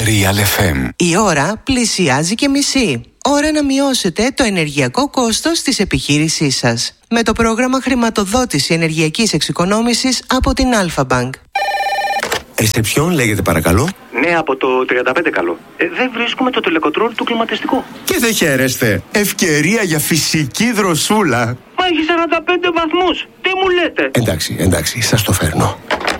Real FM. Η ώρα πλησιάζει και μισή. Ώρα να μειώσετε το ενεργειακό κόστος της επιχείρησής σας με το πρόγραμμα χρηματοδότηση ενεργειακής εξοικονόμησης από την Alpha Bank. Ρεσεψιόν λέγεται παρακαλώ. Ναι, από το 35 καλό. Δεν βρίσκουμε το τηλεκοντρόλ του κλιματιστικού. Και δεν χαίρεστε. Ευκαιρία για φυσική δροσούλα. Μα έχει 45 βαθμούς. Τι μου λέτε? Εντάξει, σας το φέρνω.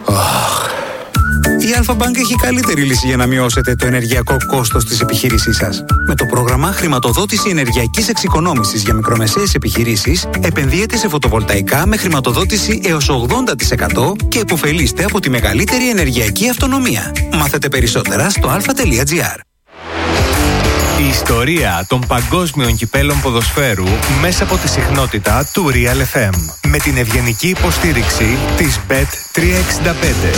Η Alpha Bank έχει καλύτερη λύση για να μειώσετε το ενεργειακό κόστος της επιχείρησής σας. Με το πρόγραμμα χρηματοδότηση ενεργειακής εξοικονόμησης για μικρομεσαίες επιχειρήσεις, επενδύετε σε φωτοβολταϊκά με χρηματοδότηση έως 80% και επωφελείστε από τη μεγαλύτερη ενεργειακή αυτονομία. Μάθετε περισσότερα στο alpha.gr. Η ιστορία των παγκόσμιων κυπέλων ποδοσφαίρου μέσα από τη συχνότητα του Real FM. Με την ευγενική υποστήριξη της Bet365.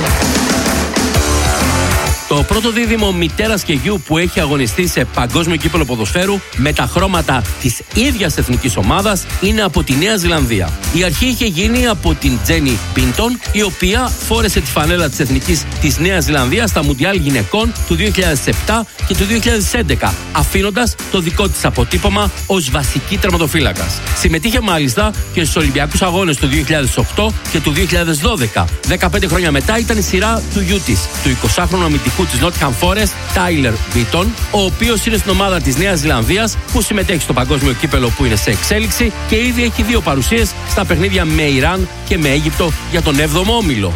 Το πρώτο δίδυμο μητέρας και γιου που έχει αγωνιστεί σε παγκόσμιο κύπελλο ποδοσφαίρου με τα χρώματα της ίδιας εθνικής ομάδας είναι από τη Νέα Ζηλανδία. Η αρχή είχε γίνει από την Τζένι Πίντον, η οποία φόρεσε τη φανέλα της εθνικής της Νέας Ζηλανδίας στα Μουντιάλ γυναικών του 2007 και του 2011, αφήνοντας το δικό της αποτύπωμα ως βασική τερματοφύλακας. Συμμετείχε μάλιστα και στους Ολυμπιακούς Αγώνες του 2008 και του 2012. 15 χρόνια μετά ήταν η σειρά του γιου της, του 20χρονου αμυντικού της Nottingham Forest, Tyler Beaton, ο οποίος είναι στην ομάδα της Νέας Ζηλανδίας που συμμετέχει στο παγκόσμιο κύπελλο που είναι σε εξέλιξη και ήδη έχει 2 παρουσίες στα παιχνίδια με Ιράν και με Αίγυπτο για τον 7ο όμιλο.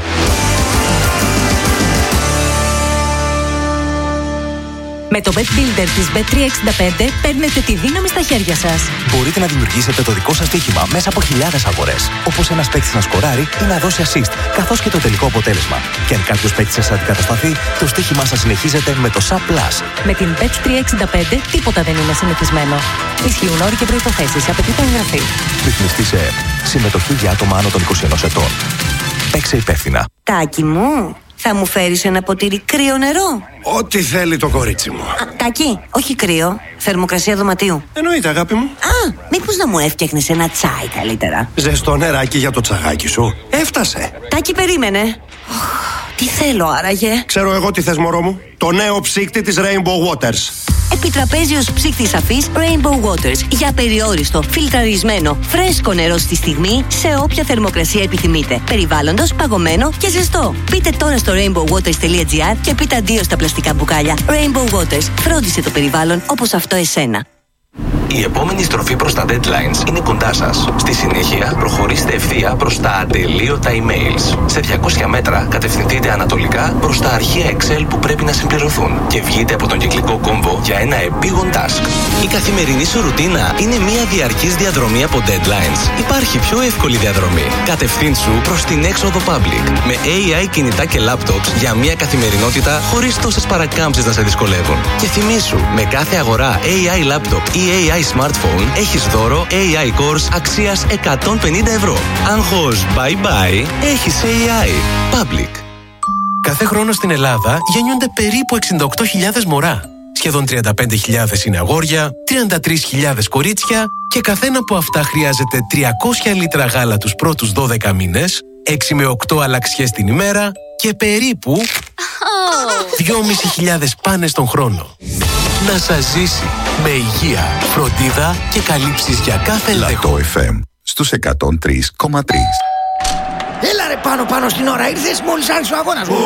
Με το Bet Builder της Bet365 παίρνετε τη δύναμη στα χέρια σας. Μπορείτε να δημιουργήσετε το δικό σας στοίχημα μέσα από χιλιάδες αγορές. Όπως ένας παίκτης να σκοράρει ή να δώσει assist, καθώς και το τελικό αποτέλεσμα. Και αν κάποιος παίκτης σας αντικατασταθεί, το στοίχημά σας συνεχίζεται με το SAP+. Με την Bet365 τίποτα δεν είναι συνηθισμένο. Ισχύουν όροι και προϋποθέσεις. Απαιτείται εγγραφή. Ρυθμιστή σε ΕΕΠ. Συμμετοχή για άτομα άνω των 21 ετών. Παίξε υπεύθυνα. Τάκη μου, θα μου φέρεις ένα ποτήρι κρύο νερό? Ό,τι θέλει το κορίτσι μου. Τάκη, όχι κρύο. Θερμοκρασία δωματίου. Εννοείται, αγάπη μου. Μήπως να μου έφτιαχνες ένα τσάι καλύτερα? Ζεστό νεράκι για το τσαγάκι σου. Έφτασε. Τάκη, περίμενε. Τι θέλω άραγε? Ξέρω εγώ τι θες, μωρό μου. Το νέο ψύκτη της Rainbow Waters. Επιτραπέζιος ψύκτης αφής Rainbow Waters. Για περιόριστο, φιλτραρισμένο, φρέσκο νερό στη στιγμή, σε όποια θερμοκρασία επιθυμείτε. Περιβάλλοντος, παγωμένο και ζεστό. Μπείτε τώρα στο rainbowwaters.gr και πείτε αντίο στα πλαστικά μπουκάλια. Rainbow Waters. Φρόντισε το περιβάλλον όπως αυτό εσένα. Η επόμενη στροφή προς τα deadlines είναι κοντά σας. Στη συνέχεια, προχωρήστε ευθεία προς τα ατελείωτα emails. Σε 200 μέτρα, κατευθυνθείτε ανατολικά προς τα αρχεία Excel που πρέπει να συμπληρωθούν και βγείτε από τον κυκλικό κόμβο για ένα επίγον task. Η καθημερινή σου ρουτίνα είναι μια διαρκής διαδρομή από deadlines. Υπάρχει πιο εύκολη διαδρομή. Κατευθύνσου προς την έξοδο public. Με AI κινητά και laptops για μια καθημερινότητα χωρίς τόσες παρακάμψεις να σε δυσκολεύουν. Και θυμήσου, με κάθε αγορά AI laptop ή AI smartphone έχεις δώρο AI cores αξίας 150 ευρώ. Άγχος bye bye, έχεις AI. Public. Κάθε χρόνο στην Ελλάδα γεννιούνται περίπου 68.000 μωρά. Σχεδόν 35.000 είναι αγόρια, 33.000 κορίτσια και καθένα από αυτά χρειάζεται 300 λίτρα γάλα τους πρώτους 12 μήνες, 6 με 8 αλλαξιές την ημέρα και περίπου 2.500 πάνες τον χρόνο. Να σας ζήσει με υγεία, φροντίδα και καλύψεις για κάθε ενδεχόμενο. Λατό FM στους 103,3. Έλα ρε πάνω στην ώρα, ήρθες μόλις άρχισε ο αγώνας μου.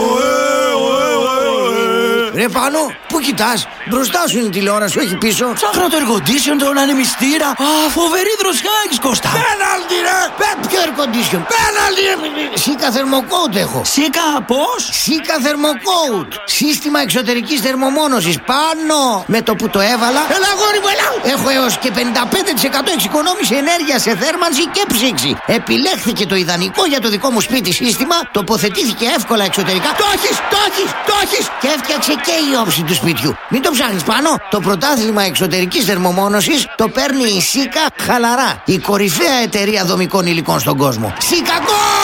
Ρε Πάνο, πού κοιτάς? Μπροστά σου είναι η τηλεόραση, όχι πίσω. Ψάχνω το air condition, τον ανεμιστήρα. Φοβερή δροσιά έχεις, Κώστα. Πέναλτι ρε! Ποιο air condition? Πέναλτι ρε! Σίκα θερμοκόουτ έχω. Σίκα πώς? Σίκα θερμοκόουτ. Σύστημα εξωτερικής θερμομόνωσης. Πάνω! Με το που το έβαλα. Έλα γόρι μου, έλα! Έχω έως και 55% εξοικονόμηση ενέργεια σε θέρμανση και ψήξη. Επιλέχθηκε το ιδανικό για το δικό μου σπίτι σύστημα. Τοποθετήθηκε εύκολα εξωτερικά. Το έχεις! Και έφτιαξε και η όψη του σπιτιού. Μην το ψάχνεις πάνω. Το πρωτάθλημα εξωτερικής θερμομόνωσης το παίρνει η Σίκα χαλαρά. Η κορυφαία εταιρεία δομικών υλικών στον κόσμο. Σίκα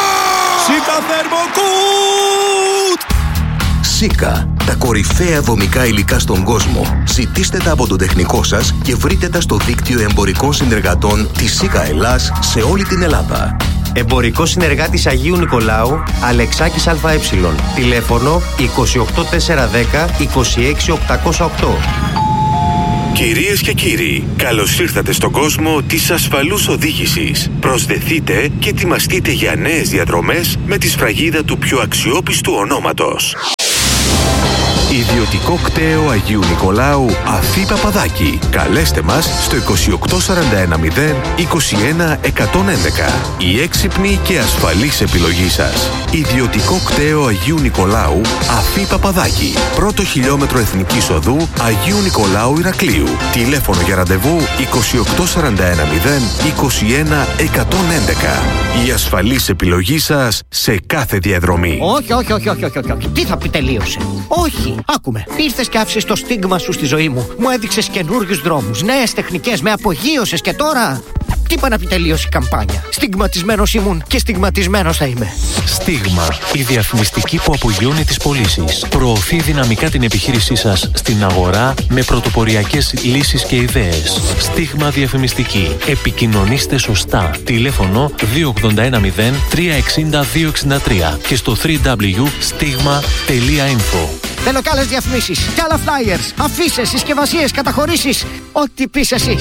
Θερμοκούτ! Σίκα, τα κορυφαία δομικά υλικά στον κόσμο. Ζητήστε τα από τον τεχνικό σας και βρείτε τα στο δίκτυο εμπορικών συνεργατών της Σίκα Ελλάς σε όλη την Ελλάδα. Εμπορικός συνεργάτης Αγίου Νικολάου, Αλεξάκης ΑΕ. Τηλέφωνο 28410 26808. Κυρίες και κύριοι, καλώς ήρθατε στον κόσμο της ασφαλούς οδήγησης. Προσδεθείτε και ετοιμαστείτε για νέες διαδρομές με τη σφραγίδα του πιο αξιόπιστου ονόματος. Ιδιωτικό κτέο Αγίου Νικολάου Αφή Παπαδάκη. Καλέστε μας στο 28410 21111. Η έξυπνη και ασφαλής επιλογή σας. Ιδιωτικό κτέο Αγίου Νικολάου Αφή Παπαδάκη. Πρώτο χιλιόμετρο Εθνικής Οδού Αγίου Νικολάου Ηρακλείου. Τηλέφωνο για ραντεβού 28410 21111. Η ασφαλής επιλογή σας σε κάθε διαδρομή. Όχι. Τι θα πει τελείωσε? Όχι. Άκουμε. Ήρθες και άφησες το στίγμα σου στη ζωή μου. Μου έδειξες καινούριους δρόμους, νέες τεχνικές, με απογείωσες και τώρα. Τι είπα να πει τελείωσε η καμπάνια? Στιγματισμένος ήμουν και στιγματισμένος θα είμαι. Στίγμα. Η διαφημιστική που απογειώνει τις πωλήσεις. Προωθεί δυναμικά την επιχείρησή σας στην αγορά με πρωτοποριακές λύσεις και ιδέες. Στίγμα διαφημιστική. Επικοινωνήστε σωστά. Τηλέφωνο 2810 360 263 και στο www.stigma.info. Θέλω κι άλλες διαφημίσεις, κι άλλα flyers, αφήσεις, συσκευασίες, καταχωρήσεις. Ό,τι πεις εσύ.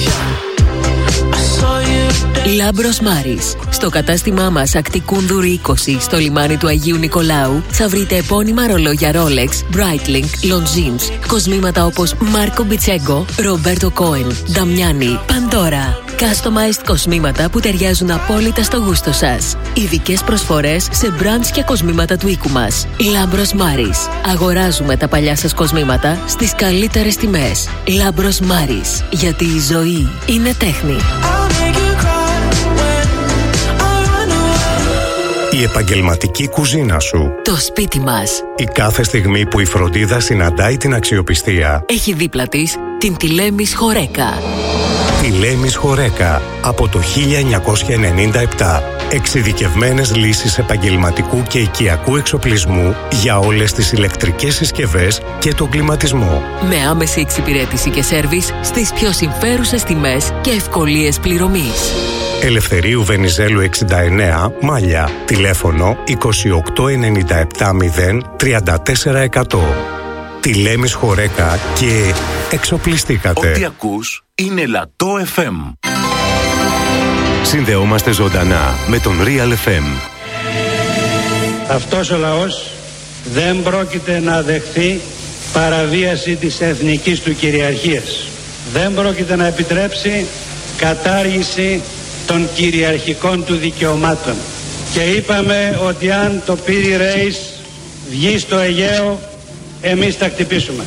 Λάμπρος Μάρης. Στο κατάστημά μας Ακτικούνδουρ 20 στο λιμάνι του Αγίου Νικολάου θα βρείτε επώνυμα ρολόγια Rolex, Breitling, Longines, κοσμήματα όπως Μάρκο Μπιτσέγκο, Ρομπέρτο Κόεν, Νταμιάνι, Παντόρα. Customized κοσμήματα που ταιριάζουν απόλυτα στο γούστο σας. Ειδικές προσφορές σε brands και κοσμήματα του οίκου μας. Λάμπρος Μάρης. Αγοράζουμε τα παλιά σας κοσμήματα στις καλύτερες τιμές. Λάμπρος Μάρης. Γιατί η ζωή είναι τέχνη. Η επαγγελματική κουζίνα σου. Το σπίτι μας. Η κάθε στιγμή που η φροντίδα συναντάει την αξιοπιστία. Έχει δίπλα της την Τηλέμης Χορέκα. Τηλέμης Χορέκα. Από το 1997. Εξειδικευμένες λύσεις επαγγελματικού και οικιακού εξοπλισμού για όλες τις ηλεκτρικές συσκευές και τον κλιματισμό. Με άμεση εξυπηρέτηση και σέρβις στις πιο συμφέρουσες τιμές και ευκολίες πληρωμής. Ελευθερίου Βενιζέλου 69, Μάλια. Τηλέφωνο 28970 34100. Τηλέμης Χορέκα και εξοπλιστήκατε. Ό,τι ακούς είναι Λατό FM. Συνδεόμαστε ζωντανά με τον Real FM. Αυτός ο λαός δεν πρόκειται να δεχθεί παραβίαση της εθνικής του κυριαρχίας. Δεν πρόκειται να επιτρέψει κατάργηση των κυριαρχικών του δικαιωμάτων. Και είπαμε ότι αν το Πύρι Ρέις βγει στο Αιγαίο, εμείς θα χτυπήσουμε.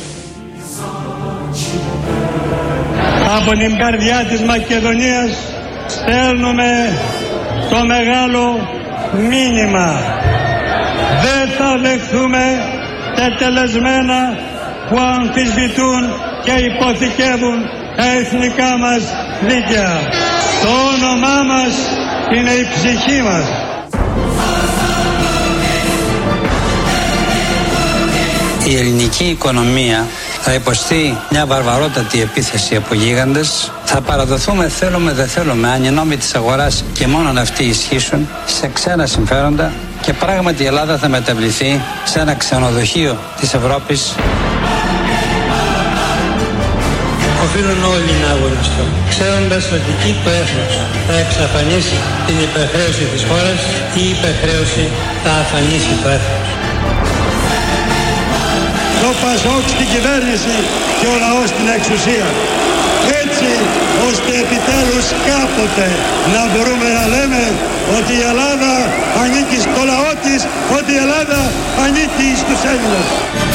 Από την καρδιά της Μακεδονίας στέλνουμε το μεγάλο μήνυμα. Δεν θα δεχθούμε τετελεσμένα που αμφισβητούν και υποθηκεύουν τα εθνικά μας δίκαια. Το όνομά μας είναι η ψυχή μας. Η ελληνική οικονομία θα υποστεί μια βαρβαρότατη επίθεση από γίγαντες. Θα παραδοθούμε, θέλουμε δεν θέλουμε, αν οι νόμοι της αγοράς και μόνον αυτοί ισχύσουν, σε ξένα συμφέροντα και πράγματι η Ελλάδα θα μεταβληθεί σε ένα ξενοδοχείο της Ευρώπης. Οφείλουν όλοι να αγωνιστούν, ξέροντας ότι εκεί το έθνος θα εξαφανίσει την υπερχρέωση της χώρας, η υπερχρέωση θα αφανίσει το έθνος. Το Πασόκ στην κυβέρνηση και ο λαός στην εξουσία. Έτσι ώστε επιτέλους κάποτε να μπορούμε να λέμε ότι η Ελλάδα ανήκει στο λαό της, ότι η Ελλάδα ανήκει στους Έλληνες.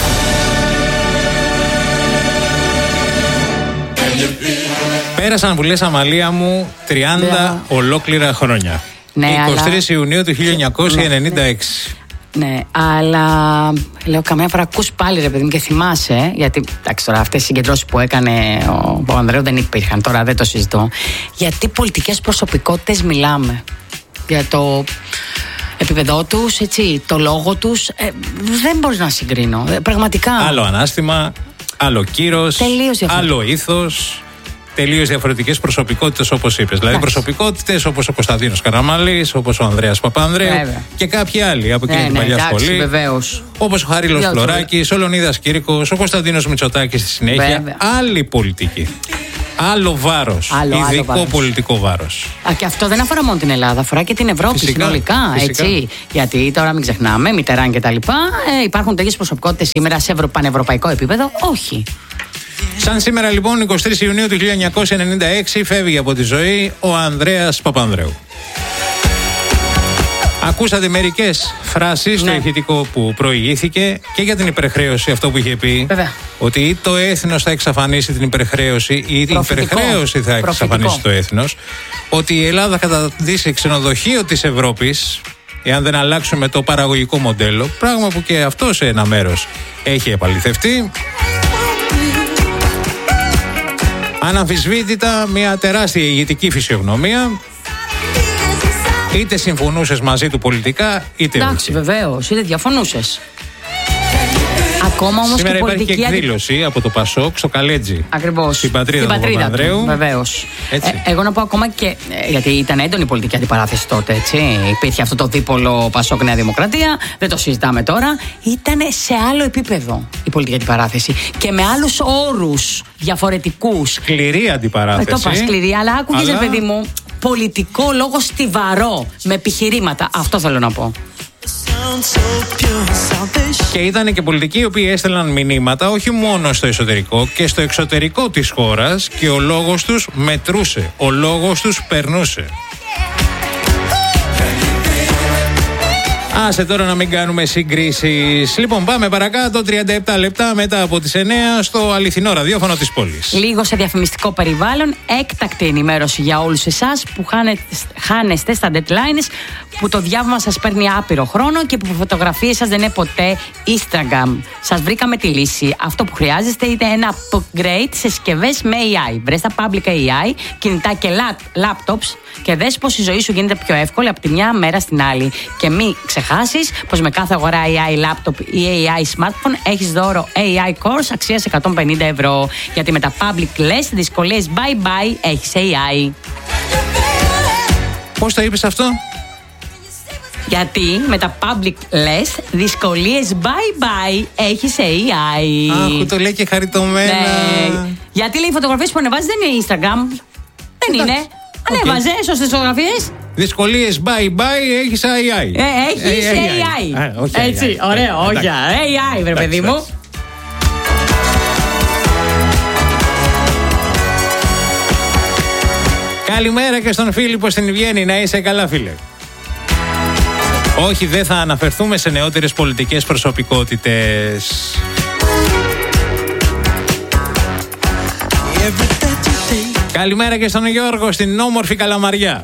Πέρασαν που λες, Αμαλία μου, 30 ολόκληρα χρόνια. Ναι, 23 Ιουνίου του 1996. Ναι, αλλά λέω καμιά φορά ακούς πάλι ρε παιδί μου και θυμάσαι, γιατί εντάξει τώρα αυτές οι συγκεντρώσεις που έκανε ο Παπανδρέου δεν υπήρχαν, τώρα δεν το συζητώ, γιατί πολιτικές προσωπικότητες μιλάμε, για το επίπεδό τους, έτσι, το λόγο τους, δεν μπορείς να συγκρίνω, πραγματικά. Άλλο ανάστημα, άλλο κύρος, άλλο ήθος, τελείως διαφορετικές προσωπικότητες, όπως είπες. Δηλαδή προσωπικότητες όπως ο Κωνσταντίνος Καραμανλής, όπως ο Ανδρέας Παπανδρέου και κάποιοι άλλοι από εκείνη την παλιά σχολή. Βεβαίως. Όπως ο Χαρίλος Φλωράκης, ο Λεωνίδας Κύρκος, ο Κωνσταντίνος Μητσοτάκης στη συνέχεια. Άλλη πολιτική. Άλλο βάρος. Ειδικό πολιτικό βάρος. Και αυτό δεν αφορά μόνο την Ελλάδα, αφορά και την Ευρώπη συνολικά. Έτσι. Γιατί τώρα μην ξεχνάμε, Μιτεράν και τα λοιπά, υπάρχουν τέτοιες προσωπικότητες σήμερα σε πανευρωπαϊκό επίπεδο. Όχι. Σαν σήμερα λοιπόν, 23 Ιουνίου του 1996, φεύγει από τη ζωή ο Ανδρέας Παπανδρέου. Ακούσατε μερικές φράσεις στο ηχητικό που προηγήθηκε και για την υπερχρέωση, αυτό που είχε πει. Βέβαια. Ότι ή το έθνος θα εξαφανίσει την υπερχρέωση ή την υπερχρέωση θα εξαφανίσει το έθνος. Ότι η Ελλάδα θα καταντήσει ξενοδοχείο της Ευρώπης εάν δεν αλλάξουμε το παραγωγικό μοντέλο. Πράγμα που και αυτό σε ένα μέρος έχει επαληθευτεί. Αναμφισβήτητα μια τεράστια ηγετική φυσιογνωμία. Είτε συμφωνούσες μαζί του πολιτικά, είτε όχι. Εντάξει, βεβαίως, είτε διαφωνούσες. Ακόμα όμως σήμερα και υπάρχει πολιτική... και εκδήλωση από το Πασόκ στο Καλέτζι. Ακριβώς. Στην πατρίδα του Παπανδρέου. Βεβαίως. Εγώ να πω ακόμα και. Γιατί ήταν έντονη πολιτική αντιπαράθεση τότε, έτσι. Υπήρχε αυτό το δίπολο Πασόκ Νέα Δημοκρατία. Δεν το συζητάμε τώρα. Ήταν σε άλλο επίπεδο η πολιτική αντιπαράθεση. Και με άλλους όρους διαφορετικούς. Σκληρή αντιπαράθεση. Το είπα σκληρή, αλλά άκουγες, παιδί μου, πολιτικό λόγο στιβαρό. Με επιχειρήματα. Αυτό θέλω να πω. Και ήταν και πολιτικοί οι οποίοι έστελναν μηνύματα όχι μόνο στο εσωτερικό και στο εξωτερικό της χώρας και ο λόγος τους μετρούσε, ο λόγος τους περνούσε. Άσε τώρα να μην κάνουμε συγκρίσεις. Λοιπόν, πάμε παρακάτω. 37 λεπτά μετά από τις 9 στο αληθινό ραδιόφωνο της πόλης. Λίγο σε διαφημιστικό περιβάλλον. Έκτακτη ενημέρωση για όλους εσάς που χάνεστε στα deadlines, που το διάβημα σας παίρνει άπειρο χρόνο και που οι φωτογραφίες σας δεν είναι ποτέ Instagram. Σας βρήκαμε τη λύση. Αυτό που χρειάζεστε είναι ένα upgrade σε συσκευές με AI. Βρες τα public AI, κινητά και laptops και δες πως η ζωή σου γίνεται πιο εύκολη από τη μια μέρα στην άλλη. Και μην ξεχάσεις πως με κάθε αγορά AI laptop ή AI smartphone έχεις δώρο AI course αξίας 150 ευρώ. Γιατί με τα public less δυσκολίες bye bye έχεις AI. Πώς το είπες αυτό? Γιατί με τα public less δυσκολίες bye bye έχεις AI. Αχ, το λέει και χαριτωμένα. Ναι. Γιατί λέει οι φωτογραφίες που ανεβάζεις δεν είναι Instagram. Δεν είναι. Ανέβαζε σωστές φωτογραφίες. Δυσκολίες bye bye έχεις AI. Έχεις AI. Έτσι, ωραίο, όχι. AI, βρε παιδί μου. Καλημέρα και στον Φίλιππο στην Βιέννη. Να είσαι καλά, φίλε. Όχι, δεν θα αναφερθούμε σε νεότερες πολιτικές προσωπικότητες. Καλημέρα και στον Γιώργο στην όμορφη Καλαμαριά.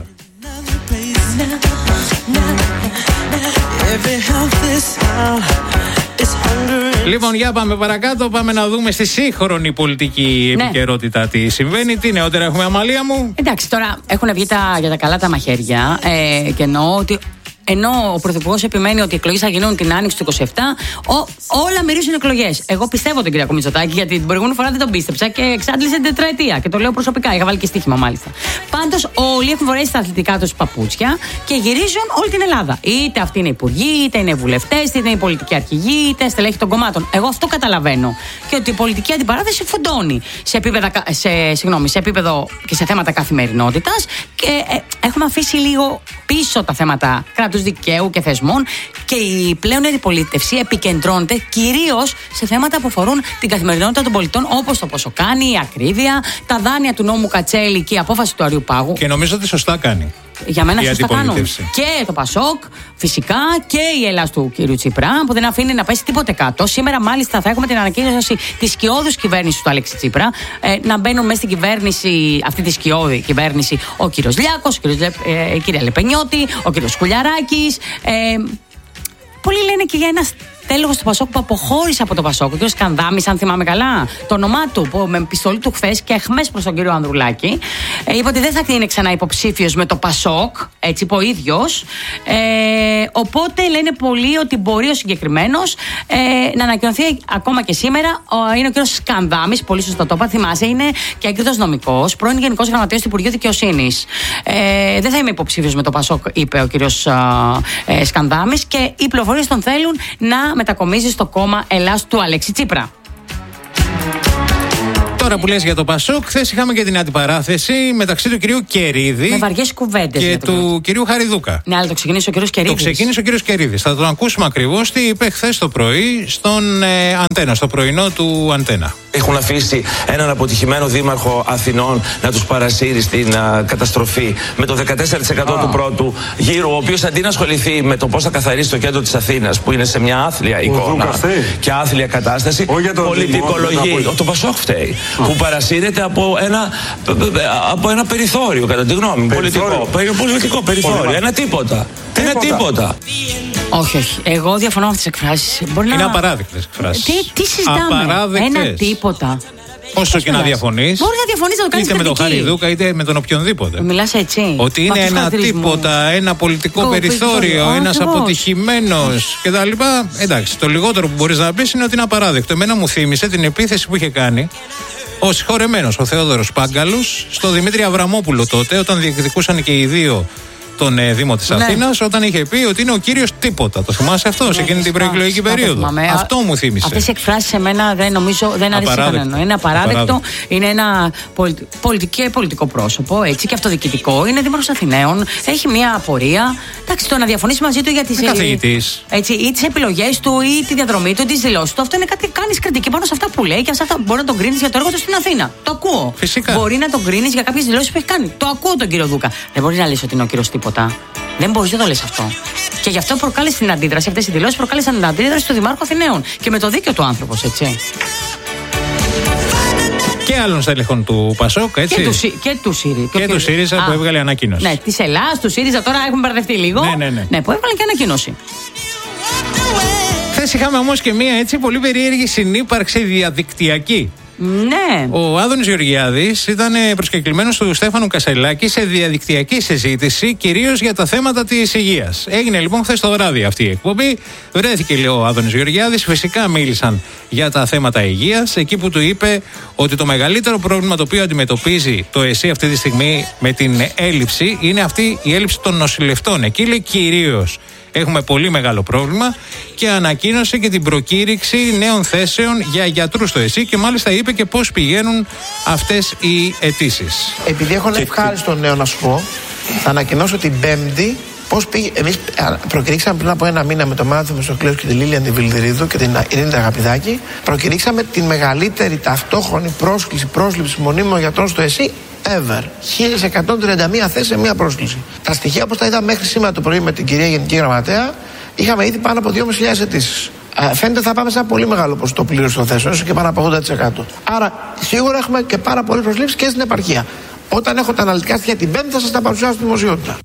Λοιπόν, για πάμε παρακάτω. Πάμε να δούμε στη σύγχρονη πολιτική επικαιρότητα τι συμβαίνει. Τι νεότερα έχουμε, Αμαλία μου? Εντάξει, τώρα έχουν βγει για τα καλά τα μαχαίρια και εννοώ ότι ενώ ο Πρωθυπουργός επιμένει ότι οι εκλογές θα γίνουν την Άνοιξη του 27, όλα μυρίζουν εκλογές. Εγώ πιστεύω τον Κυριάκο Μητσοτάκη, γιατί την προηγούμενη φορά δεν τον πίστεψα και εξάντλησε την τετραετία. Και το λέω προσωπικά, είχα βάλει και στοίχημα μάλιστα. Πάντως, όλοι έχουν φορέσει τα αθλητικά τους παπούτσια και γυρίζουν όλη την Ελλάδα. Είτε αυτοί είναι υπουργοί, είτε είναι βουλευτές, είτε είναι οι πολιτικοί αρχηγοί, είτε στελέχη των κομμάτων. Εγώ αυτό καταλαβαίνω. Και ότι η πολιτική αντιπαράθεση φουντώνει σε επίπεδο και σε θέματα καθημερινότητας και έχουμε αφήσει λίγο πίσω τα θέματα κράτους δικαίου και θεσμών και η πλέον αντιπολίτευση επικεντρώνεται κυρίως σε θέματα που αφορούν την καθημερινότητα των πολιτών, όπως το πόσο κάνει, η ακρίβεια, τα δάνεια του νόμου Κατσέλη και η απόφαση του Αριουπάγου. Και νομίζω ότι σωστά κάνει. Για μένα σωστά κάνουν. Και το Πασόκ, φυσικά, και η Ελλάδα του κ. Τσίπρα, που δεν αφήνει να πέσει τίποτε κάτω. Σήμερα, μάλιστα, θα έχουμε την ανακοίνωση της σκιώδους κυβέρνησης του Αλέξη Τσίπρα. Να μπαίνουν μέσα στην κυβέρνηση, αυτή τη σκιώδη κυβέρνηση, ο κ. Λιάκος, η κ. Λεπενιώτη, ο κ. Σκουλιαράκης. Πολλοί λένε και για ένα τέλεχος του Πασόκ που αποχώρησε από το Πασόκ, ο κ. Σκανδάμης, αν θυμάμαι καλά, το όνομά του, που με πιστολή του χθες και εχμές προς τον κύριο Ανδρουλάκη, είπε ότι δεν θα είναι ξανά υποψήφιος με το Πασόκ, έτσι είπε ο ίδιος. Οπότε λένε πολλοί ότι μπορεί ο συγκεκριμένος να ανακοινωθεί ακόμα και σήμερα. Είναι ο κ. Σκανδάμης, πολύ σωστά το είπα, θυμάσαι, είναι και έγκριτος νομικός, πρώην Γενικός Γραμματέας του Υπουργείου Δικαιοσύνης. Δεν θα είμαι υποψήφιος με το Πασόκ, είπε ο κ. Σκανδάμης, και οι πληροφορίες τον θέλουν να μετακομίζει στο κόμμα Ελλάς του Αλέξη Τσίπρα. Τώρα που λες για το Πασόκ, χθες είχαμε και την αντιπαράθεση μεταξύ του κυρίου Κερίδη με βαριές κουβέντες και του κυρίου Χαριδούκα. Ναι, αλλά το ξεκίνησε ο κύριος Κερίδης. Το ξεκίνησε ο κύριος Κερίδης. Θα τον ακούσουμε ακριβώς τι είπε χθες το πρωί στον Αντένα, στο πρωινό του Αντένα. Έχουν αφήσει έναν αποτυχημένο δήμαρχο Αθηνών να τους παρασύρει στην καταστροφή με το 14% του πρώτου γύρου, ο οποίος αντί να ασχοληθεί με το πώς θα καθαρίσει το κέντρο της Αθήνας, που είναι σε μια άθλια εικόνα και άθλια κατάσταση, πολιτικολογεί. Το Πασόκ φταίει, που παρασύρεται από ένα περιθώριο, κατά τη γνώμη μου. Πολιτικό περιθώριο. Ένα τίποτα. Όχι. Εγώ διαφωνώ με αυτές τις εκφράσεις. Είναι απαράδεκτες εκφράσεις. Τι συζητάμε? Ένα τίποτα. Όσο και να διαφωνείς. Μπορεί να διαφωνείς, να το κάνεις είτε με τον Χαριδούκα είτε με τον οποιονδήποτε. Μιλάς έτσι. Ότι είναι ένα τίποτα, ένα πολιτικό περιθώριο, ένας αποτυχημένος κτλ. Εντάξει, το λιγότερο που μπορείς να πεις είναι ότι είναι απαράδεκτο. Εμένα μου θύμισε την επίθεση που είχε κάνει ο συγχωρεμένος, ο Θεόδωρος Πάγκαλος, στο Δημήτρη Αβραμόπουλο τότε, όταν διεκδικούσαν και οι δύο τον Δήμο της Αθήνας, όταν είχε πει ότι είναι ο κύριος τίποτα. Το θυμάσαι αυτό, σε εκείνη την προεκλογική περίοδο? Αυτό μου θύμισε. Αυτές οι εκφράσεις σε μένα δεν αρέσει κανένα. Είναι απαράδεκτο. Είναι ένα πολιτικό πρόσωπο, έτσι, και αυτοδιοικητικό. Είναι Δήμαρχος Αθηναίων. Έχει μια απορία. Εντάξει, το να διαφωνήσει μαζί του για τις ή τις επιλογές του ή τη διαδρομή του, τις δηλώσεις του. Αυτό είναι κάτι, κάνεις κριτική πάνω σε αυτά που λέει και σε αυτά μπορεί να τον κρίνεις για το έργο του στην Αθήνα. Το ακούω. Φυσικά. Μπορεί να τον κρίνεις για κάποιες δηλώσεις που έχει κάνει. Το ακούω τον κύριο Δούκα. Δεν μπορεί να λες ότι είναι ο κύριος τίποτα. Δεν μπορείς να το λες αυτό. Και γι' αυτό προκάλεσε την αντίδραση. Αυτές οι δηλώσεις προκάλεσαν την αντίδραση του Δημάρχου Αθηναίων. Και με το δίκιο του άνθρωπος, έτσι. Και άλλων στέλεχων του Πασόκ, έτσι. Και του ΣΥΡΙΖΑ που έβγαλε ανακοίνωση. Ναι, της Ελλάς, του ΣΥΡΙΖΑ, τώρα έχουμε μπερδευτεί λίγο. Ναι, που έβγαλε και ανακοίνωση. Χθες είχαμε όμως και μία έτσι πολύ περίεργη συνύπαρξη διαδικτυακή. Ναι. Ο Άδωνης Γεωργιάδης ήταν προσκεκλημένος του Στέφανου Κασελάκη σε διαδικτυακή συζήτηση, κυρίως για τα θέματα της υγείας. Έγινε λοιπόν χθες το βράδυ αυτή η εκπομπή. Βρέθηκε, λέει, ο Άδωνης Γεωργιάδης. Φυσικά μίλησαν για τα θέματα υγείας. Εκεί που του είπε ότι το μεγαλύτερο πρόβλημα το οποίο αντιμετωπίζει το ΕΣΥ αυτή τη στιγμή με την έλλειψη είναι αυτή η έλλειψη των νοσηλευτών. Εκεί, λέει, κυρίως έχουμε πολύ μεγάλο πρόβλημα, και ανακοίνωσε και την προκήρυξη νέων θέσεων για γιατρούς στο ΕΣΥ και μάλιστα είπε και πώς πηγαίνουν αυτές οι αιτήσεις. Επειδή έχω ένα ευχάριστο νέο να σου πω, θα ανακοινώσω την Πέμπτη πώς πήγε. Εμείς προκηρύξαμε πριν από ένα μήνα με τον Μάνθο Μεσοκλέους και τη Λίλια Αντιβιλδρίδου και την Ειρήνη Αγαπηδάκη, προκηρύξαμε την μεγαλύτερη ταυτόχρονη πρόσληψη μονίμων γιατρών στο ΕΣΥ ever. 1131 θέσεις σε μία πρόσκληση. Τα στοιχεία, όπως τα είδα μέχρι σήμερα το πρωί με την κυρία Γενική Γραμματέα, είχαμε ήδη πάνω από 2.500 αιτήσεις. Φαίνεται θα πάμε σε ένα πολύ μεγάλο ποσοστό πλήρωση των θέσεων, όσο και πάνω από 80%. Άρα σίγουρα έχουμε και πάρα πολλές προσλήψεις και στην επαρχία. Όταν έχω τα αναλυτικά στοιχεία την Πέμπτη θα σας τα παρουσιάσω στη δημοσιότητα.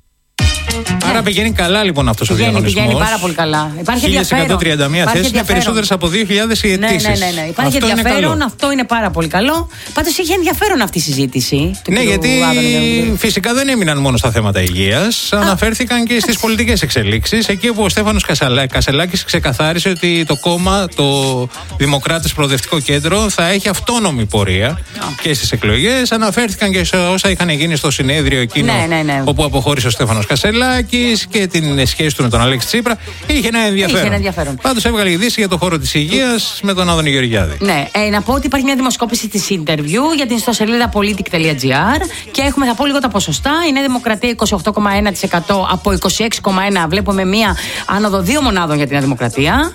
Άρα πηγαίνει καλά λοιπόν αυτός ο διαγωνισμός. Πηγαίνει πάρα πολύ καλά. Υπάρχει 1131 θέσεις, είναι περισσότερες από 2.000 οι αιτήσεις. Ναι. Υπάρχει ενδιαφέρον, αυτό είναι πάρα πολύ καλό. Πάντως είχε ενδιαφέρον αυτή η συζήτηση. Ναι, γιατί φυσικά δεν έμειναν μόνο στα θέματα υγείας. Αναφέρθηκαν και στις πολιτικές εξελίξεις. Εκεί όπου ο Στέφανος Κασελάκης ξεκαθάρισε ότι το κόμμα, το Δημοκράτες Προοδευτικό Κέντρο, θα έχει αυτόνομη πορεία και στις εκλογές. Αναφέρθηκαν και σε όσα είχαν γίνει στο συνέδριο εκείνο όπου αποχώρησε ο Στέφανος Κασελάκης και την σχέση του με τον Αλέξη Τσίπρα. Είχε ένα ενδιαφέρον. Πάντως έβγαλε ειδήσει για το χώρο της υγείας με τον Άδωνη Γεωργιάδη. Ναι, να πω ότι υπάρχει μια δημοσκόπηση της Interview για την ιστοσελίδα politic.gr και έχουμε, θα πω λίγο τα ποσοστά. Η Νέα Δημοκρατία 28,1% από 26,1%. Βλέπουμε μια άνοδο 2 μονάδων για την Νέα Δημοκρατία.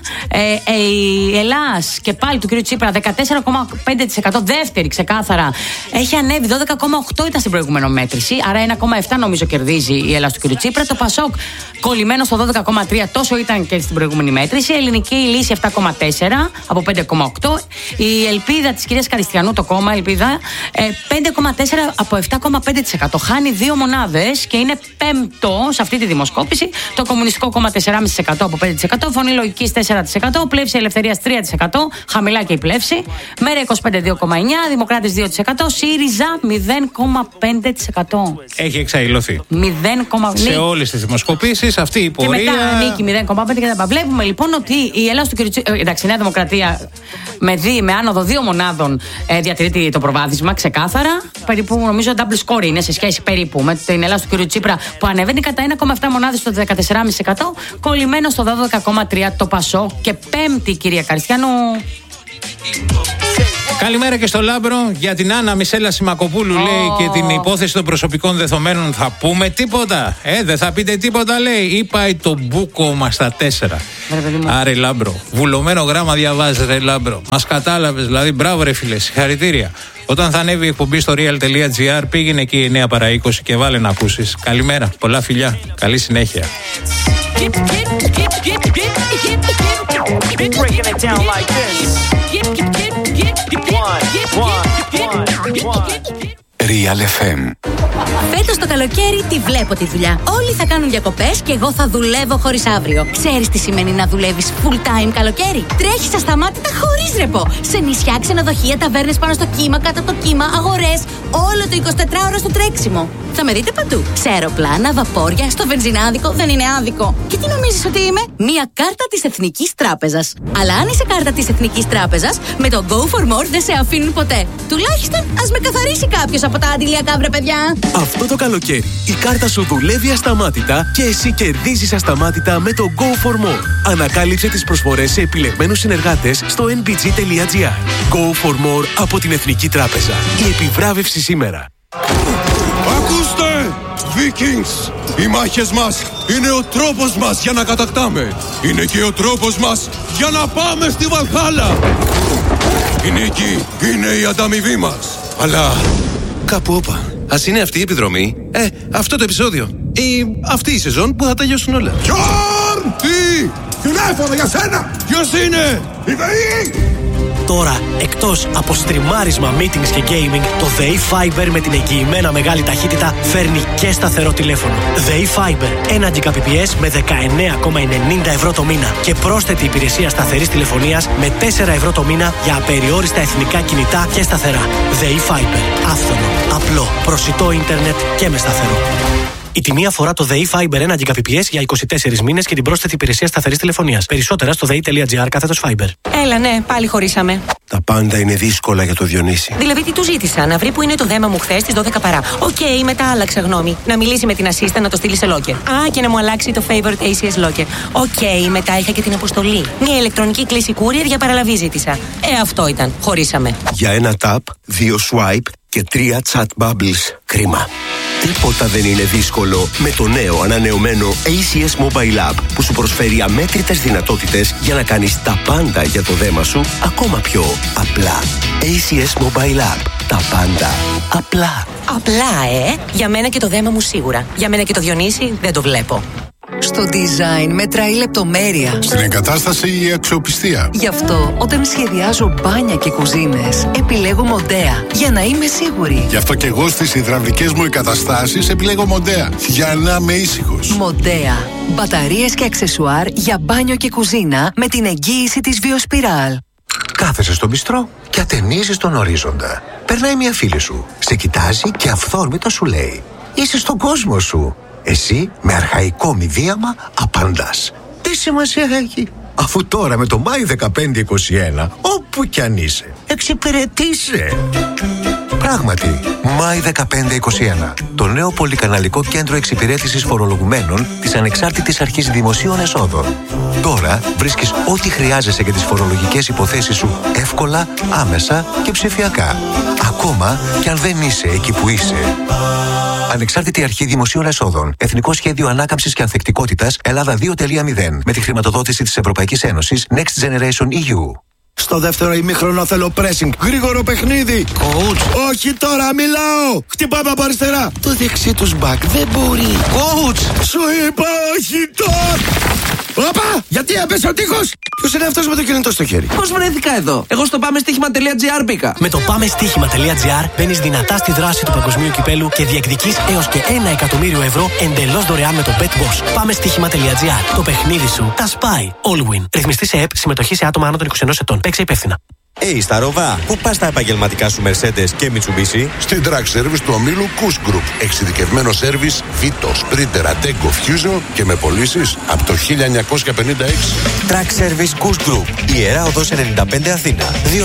Η Ελλάς και πάλι του κ. Τσίπρα 14,5%. Δεύτερη ξεκάθαρα. Έχει ανέβει 12,8% ήταν στην προηγούμενη μέτρηση. Άρα 1,7% νομίζω κερδίζει η Ελλάς του κ. Τσίπρα. Τσίπρα. Το Πασόκ κολλημένο στο 12,3, τόσο ήταν και στην προηγούμενη μέτρηση. Η Ελληνική Λύση 7,4 από 5,8. Η Ελπίδα της κυρίας Καριστιανού, το κόμμα Ελπίδα, 5,4 από 7,5%. Χάνει 2 μονάδες και είναι πέμπτο σε αυτή τη δημοσκόπηση. Το Κομμουνιστικό Κόμμα 4,5% από 5%. Φωνή Λογικής 4%. Πλεύση Ελευθερίας 3%. Χαμηλά και η πλεύση. Μέρα 25 2,9%. Δημοκράτες 2%. ΣΥΡΙΖΑ 0,5%. Έχει εξαϊλωθεί. 0,5%. Σε όλες τις δημοσκοπήσεις αυτή η πορεία. Και μετά νίκη 0,5% και τα βλέπουμε λοιπόν ότι η Ελλάδα του κ. Τσίπρα. Εντάξει, η Νέα Δημοκρατία με άνοδο 2 μονάδων διατηρεί το προβάδισμα ξεκάθαρα. Περίπου νομίζω double score είναι σε σχέση περίπου με την Ελλάδα του κ. Τσίπρα που ανεβαίνει κατά 1,7 μονάδες στο 14,5%. Κολλημένο στο 12,3% το Πασό και πέμπτη η κυρία Καριστιανού. Καλημέρα και στο Λάμπρο. Για την Άννα Μισέλα Σιμακοπούλου λέει και την υπόθεση των προσωπικών δεδομένων θα πούμε τίποτα. Δεν θα πείτε τίποτα λέει. Ή πάει το μπούκο μας στα 4. Άρε Λάμπρο. Βουλωμένο γράμμα διαβάζει ρε Λάμπρο. Μας κατάλαβες δηλαδή. Μπράβο ρε φίλε. Συγχαρητήρια. Όταν θα ανέβει η εκπομπή στο real.gr πήγαινε εκεί 9 παρά 20 και βάλε να ακούσεις. Καλημέρα. Πολλά φιλιά. Καλή συνέχεια. Real FM. Φέτος το καλοκαίρι τη βλέπω τη δουλειά. Όλοι θα κάνουν διακοπές και εγώ θα δουλεύω χωρίς αύριο. Ξέρεις τι σημαίνει να δουλεύεις full time καλοκαίρι? Τρέχεις ασταμάτητα χωρίς ρεπό. Σε νησιά, ξενοδοχεία, ταβέρνες πάνω στο κύμα, κάτω από το κύμα, αγορές. Όλο το 24ωρο στο τρέξιμο. Θα με δείτε παντού. Σε αεροπλάνα, βαπόρια, στο βενζινάδικο. Δεν είναι άδικο. Και τι νομίζεις ότι είμαι? Μία κάρτα της Εθνικής Τράπεζας. Αλλά αν είσαι κάρτα της Εθνικής Τράπεζας, με το Go for More δεν σε αφήνουν ποτέ. Τουλάχιστον ας με καθαρίσει κάποιος από τα αντιλιακά, βρε παιδιά. Αυτό το καλοκαίρι η κάρτα σου δουλεύει ασταμάτητα και εσύ κερδίζεις ασταμάτητα με το Go for More. Ανακάλυψε τις προσφορές σε επιλεγμένους συνεργάτες στο nbg.gr. Go for More από την Εθνική Τράπεζα. Η επιβράβευση σήμερα. Ακούστε! Vikings! Οι μάχες μας είναι ο τρόπος μας για να κατακτάμε. Είναι και ο τρόπος μας για να πάμε στη Βαλχάλα. Η νίκη είναι η ανταμοιβή μας. Αλλά κάπου όπα. Ας είναι αυτή η επιδρομή, αυτό το επεισόδιο ή αυτή η σεζόν που θα τελειώσουν όλα. Γιόρ! Τι! Τηλέφωνο για σένα! Ποιος είναι? Η ΔΕΗ! Τώρα, εκτός από στριμάρισμα, meetings και gaming, το ΔΕΗ Fiber με την εγγυημένα μεγάλη ταχύτητα φέρνει και σταθερό τηλέφωνο. ΔΕΗ Fiber, 1 Gbps με 19,90 ευρώ το μήνα και πρόσθετη υπηρεσία σταθερής τηλεφωνίας με 4 ευρώ το μήνα για απεριόριστα εθνικά κινητά και σταθερά. ΔΕΗ Fiber, άφθονο, απλό, προσιτό ίντερνετ και με σταθερό. Η τιμή αφορά το ΔΕΗ Fiber 1 Gbps για 24 μήνες και την πρόσθετη υπηρεσία σταθερής τηλεφωνίας. Περισσότερα στο ΔΕΗ.gr/Fiber. Έλα, ναι, πάλι χωρίσαμε. Τα πάντα είναι δύσκολα για το Διονύση. Δηλαδή, τι του ζήτησα, να βρει που είναι το δέμα μου χθες στις 12 παρά. Οκ, μετά άλλαξα γνώμη. Να μιλήσει με την assistant να το στείλει σε locker. Α, και να μου αλλάξει το favorite ACS locker. Οκ, μετά είχα και την αποστολή. Μια ηλεκτρονική κλήση courier για παραλαβή ζήτησα. Αυτό ήταν. Χωρίσαμε. Για ένα tap, 2 swipe και 3 chat bubbles. Κρίμα. Τίποτα δεν είναι δύσκολο με το νέο ανανεωμένο ACS Mobile App που σου προσφέρει αμέτρητες δυνατότητες για να κάνεις τα πάντα για το δέμα σου ακόμα πιο απλά. ACS Mobile App. Τα πάντα απλά. Απλά, Για μένα και το δέμα μου σίγουρα. Για μένα και το Διονύση δεν το βλέπω. Στο design μετράει η λεπτομέρεια. Στην εγκατάσταση η αξιοπιστία. Γι' αυτό όταν σχεδιάζω μπάνια και κουζίνες επιλέγω Μοντέα για να είμαι σίγουρη. Γι' αυτό και εγώ στις υδραυλικές μου εγκαταστάσεις επιλέγω Μοντέα για να είμαι ήσυχος. Μοντέα. Μπαταρίες και αξεσουάρ για μπάνιο και κουζίνα με την εγγύηση της Βιοσπιράλ. Κάθεσαι στο μπιστρό και ατενίζεις τον ορίζοντα. Περνάει μια φίλη σου, σε κοιτάζει και αυθόρμητα σου λέει: είσαι στον κόσμο σου. Εσύ με αρχαϊκό μηδίαμα απαντάς: τι σημασία έχει, αφού τώρα με το Μάη 1521 όπου κι αν είσαι εξυπηρετείσαι. Πράγματι, Μάη 1521, το νέο πολυκαναλικό κέντρο εξυπηρέτησης φορολογουμένων της Ανεξάρτητης Αρχής Δημοσίων Εσόδων. Τώρα βρίσκεις ό,τι χρειάζεσαι για τις φορολογικές υποθέσεις σου εύκολα, άμεσα και ψηφιακά. Ακόμα κι αν δεν είσαι εκεί που είσαι. Ανεξάρτητη Αρχή Δημοσίων Εσόδων. Εθνικό Σχέδιο Ανάκαμψης και Ανθεκτικότητας Ελλάδα 2.0. Με τη χρηματοδότηση της Ευρωπαϊκής Ένωσης Next Generation EU. Στο δεύτερο ημίχρονο θέλω pressing. Γρήγορο παιχνίδι. Coach. Όχι τώρα, μιλάω. Χτυπάμε από αριστερά. Το δεξί τους μπακ δεν μπορεί. Coach. Σου είπα όχι τώρα. Όπα! Γιατί έπεσε ο τείχος! Ποιος είναι αυτός με το κινητό στο χέρι? Πώς βρέθηκα εδώ? Εγώ στο πάμεστοίχημα.gr μπήκα. Με το πάμεστοίχημα.gr μπαίνεις δυνατά στη δράση του παγκοσμίου κυπέλου και διεκδικείς έως και 1 εκατομμύριο ευρώ εντελώς δωρεάν με το BetBoss. Πάμεστοίχημα.gr. Το παιχνίδι σου τα σπάει. All win. Ρυθμιστή σε ΕΠ, συμμετοχή σε άτομα άνω των 21 ετών. Παίξε υπεύθυνα. Σταρόβα, πού πας τα επαγγελματικά σου Mercedes και Mitsubishi? Στην Track Service του ομίλου Kuss Group. Εξειδικευμένο σέρβις Vito, Sprinter, Ateco, Fusion και με πωλήσεις από το 1956. Track Service Kuss Group. Ιερά Οδός 95 Αθήνα.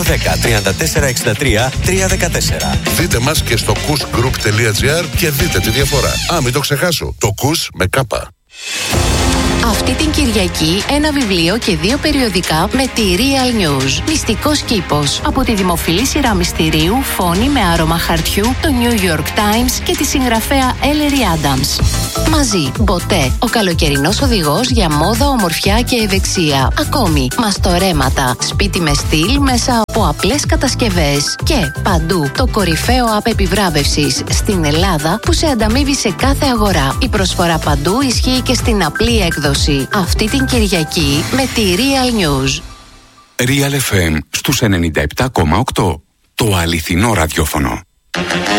210-3463-314. Δείτε μας και στο kussgroup.gr και δείτε τη διαφορά. Μην το ξεχάσω. Το Kuss με κάπα. Αυτή την Κυριακή ένα βιβλίο και 2 περιοδικά με τη Real News. Μυστικός κήπος. Από τη δημοφιλή σειρά μυστηρίου Φόνη με άρωμα χαρτιού, το New York Times και τη συγγραφέα Ellery Adams. Μαζί, Μποτέ, ο καλοκαιρινός οδηγός για μόδα, ομορφιά και ευεξία. Ακόμη, μαστορέματα, σπίτι με στυλ μέσα από απλές κατασκευές. Και παντού, το κορυφαίο app επιβράβευσης στην Ελλάδα που σε ανταμείβει σε κάθε αγορά. Η προσφορά παντού ισχύει και στην απλή έκδοση. Αυτή την Κυριακή με τη Real News. Real FM στους 97,8. Το αληθινό ραδιόφωνο.